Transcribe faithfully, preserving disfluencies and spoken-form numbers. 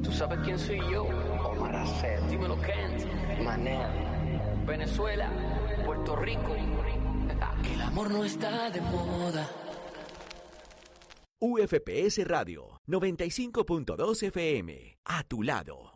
¿Tú sabes quién soy yo? Omar Acet. Dímelo, Kent. Manel. Venezuela, Puerto Rico. El amor no está de moda. U F P S Radio noventa y cinco punto dos F M. A tu lado.